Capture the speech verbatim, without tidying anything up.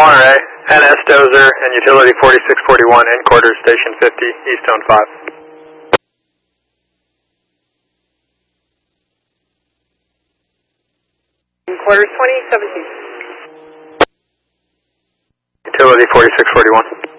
Monterey, N S Dozer, and Utility forty-six forty-one in quarters, Station fifty, East Zone five. Quarters twenty seventeen. Utility forty-six forty-one.